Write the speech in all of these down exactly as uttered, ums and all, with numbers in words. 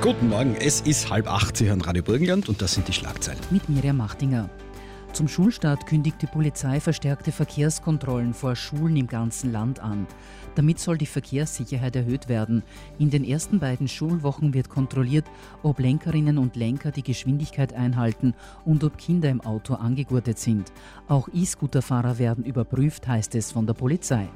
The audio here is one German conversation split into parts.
Guten Morgen, es ist halb acht, Sie hören Radio Burgenland und das sind die Schlagzeilen. Mit Miriam Machtinger. Zum Schulstart kündigt die Polizei verstärkte Verkehrskontrollen vor Schulen im ganzen Land an. Damit soll die Verkehrssicherheit erhöht werden. In den ersten beiden Schulwochen wird kontrolliert, ob Lenkerinnen und Lenker die Geschwindigkeit einhalten und ob Kinder im Auto angegurtet sind. Auch E-Scooterfahrer werden überprüft, heißt es von der Polizei.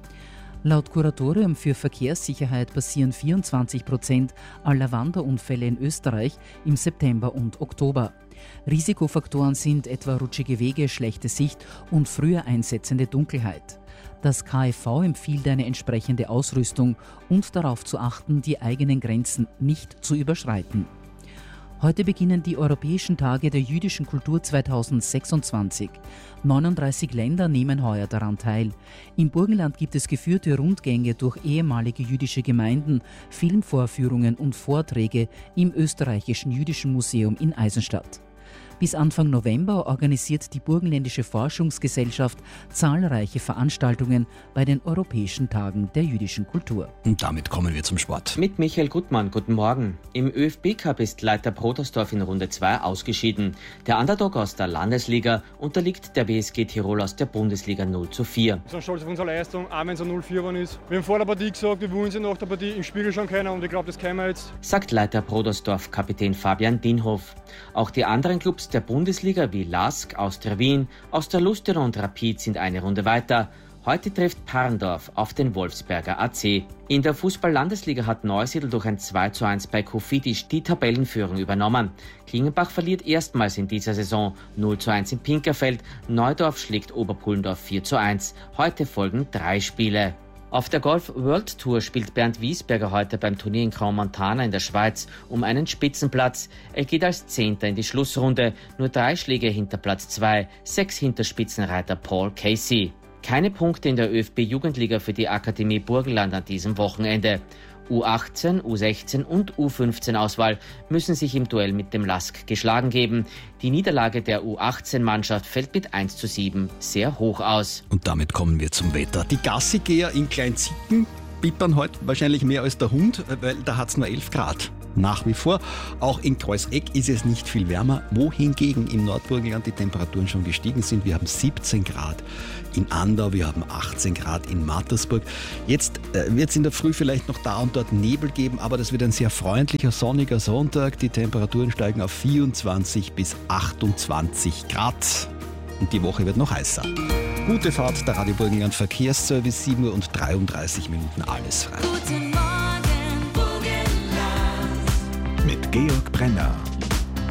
Laut Kuratorium für Verkehrssicherheit passieren vierundzwanzig Prozent aller Wanderunfälle in Österreich im September und Oktober. Risikofaktoren sind etwa rutschige Wege, schlechte Sicht und früher einsetzende Dunkelheit. Das K I V empfiehlt eine entsprechende Ausrüstung und darauf zu achten, die eigenen Grenzen nicht zu überschreiten. Heute beginnen die Europäischen Tage der jüdischen Kultur zweitausendsechsundzwanzig. neununddreißig Länder nehmen heuer daran teil. Im Burgenland gibt es geführte Rundgänge durch ehemalige jüdische Gemeinden, Filmvorführungen und Vorträge im Österreichischen Jüdischen Museum in Eisenstadt. Bis Anfang November organisiert die Burgenländische Forschungsgesellschaft zahlreiche Veranstaltungen bei den Europäischen Tagen der jüdischen Kultur. Und damit kommen wir zum Sport. Mit Michael Gutmann, guten Morgen. Im ÖFB-Cup ist Leiter Protersdorf in Runde zwei ausgeschieden. Der Underdog aus der Landesliga unterliegt der W S G Tirol aus der Bundesliga null zu vier. Wir sind stolz auf unsere Leistung, auch wenn es ein null vier geworden ist. Wir haben vor der Partie gesagt, wir wollen sie nach der Partie im Spiegel schauen können und ich glaube, das können wir jetzt. Sagt Leiter Protersdorf Kapitän Fabian Dinhoff. Auch die anderen Clubs der Bundesliga wie Lask, Austria Wien, Austria-Lustenau und Rapid sind eine Runde weiter. Heute trifft Parndorf auf den Wolfsberger A C. In der Fußball-Landesliga hat Neusiedl durch ein zwei zu eins bei Kofidis die Tabellenführung übernommen. Klingenbach verliert erstmals in dieser Saison null zu eins in Pinkerfeld. Neudorf schlägt Oberpullendorf vier zu eins. Heute folgen drei Spiele. Auf der Golf World Tour spielt Bernd Wiesberger heute beim Turnier in Crans-Montana in der Schweiz um einen Spitzenplatz. Er geht als Zehnter in die Schlussrunde, nur drei Schläge hinter Platz zwei, sechs hinter Spitzenreiter Paul Casey. Keine Punkte in der ÖFB-Jugendliga für die Akademie Burgenland an diesem Wochenende. U achtzehn, U sechzehn und U fünfzehn Auswahl müssen sich im Duell mit dem Lask geschlagen geben. Die Niederlage der U achtzehn-Mannschaft fällt mit eins zu sieben sehr hoch aus. Und damit kommen wir zum Wetter. Die Gassigeher in Kleinzicken bippern heute wahrscheinlich mehr als der Hund, weil da hat es nur elf Grad. Nach wie vor. Auch in Kreuzeck ist es nicht viel wärmer, wohingegen im Nordburgenland die Temperaturen schon gestiegen sind. Wir haben siebzehn Grad in Andau, wir haben achtzehn Grad in Mattersburg. Jetzt äh, wird es in der Früh vielleicht noch da und dort Nebel geben, aber das wird ein sehr freundlicher, sonniger Sonntag. Die Temperaturen steigen auf vierundzwanzig bis achtundzwanzig Grad. Und die Woche wird noch heißer. Gute Fahrt, der Radio Burgenland Verkehrsservice, sieben Uhr und dreiunddreißig Minuten, alles frei. Guten Morgen, Burgenland. Mit Georg Brenner.